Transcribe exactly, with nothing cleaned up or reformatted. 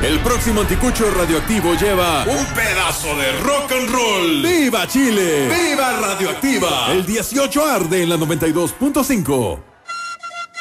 El próximo Anticucho Radioactivo lleva un pedazo de rock and roll. ¡Viva Chile! ¡Viva Radioactiva! El dieciocho arde en la noventa y dos punto cinco.